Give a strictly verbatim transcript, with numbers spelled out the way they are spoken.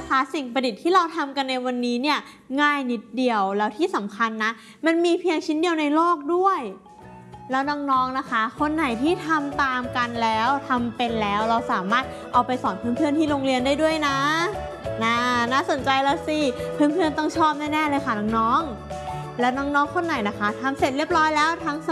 นะคะสิ่งประดิษฐ์ที่เราทำกันในวันนี้เนี่ยง่ายนิดเดียวแล้วที่สำคัญนะมันมีเพียงชิ้นเดียวในโลกด้วยแล้วน้องๆนะคะคนไหนที่ทำตามกันแล้วทำเป็นแล้วเราสามารถเอาไปสอนเพื่อนๆที่โรงเรียนได้ด้วยนะน่าน่าสนใจแล้วสิเพื่อนๆต้องชอบแน่ๆเลยค่ะน้องๆและน้องๆคนไหนนะคะทำเสร็จเรียบร้อยแล้วทั้ง